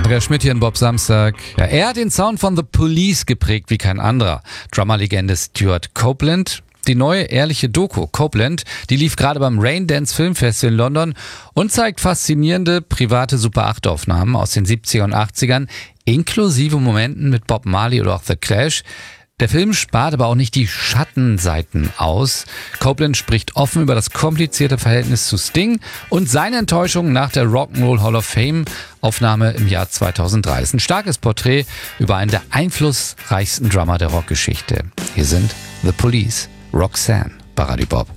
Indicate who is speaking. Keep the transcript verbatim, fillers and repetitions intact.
Speaker 1: Andreas Schmidt hier in Bob Samstag. Ja, er hat den Sound von The Police geprägt wie kein anderer. Drummerlegende Stuart Copeland. Die neue ehrliche Doku Copeland, die lief gerade beim Raindance Filmfestival in London und zeigt faszinierende private Super acht Aufnahmen aus den siebzigern und achtzigern, inklusive Momenten mit Bob Marley oder auch The Clash. Der Film spart aber auch nicht die Schattenseiten aus. Copeland spricht offen über das komplizierte Verhältnis zu Sting und seine Enttäuschung nach der Rock'n'Roll Hall of Fame Aufnahme im Jahr zweitausenddrei. Es ist ein starkes Porträt über einen der einflussreichsten Drummer der Rockgeschichte. Hier sind The Police, Roxanne bei Radio Bob.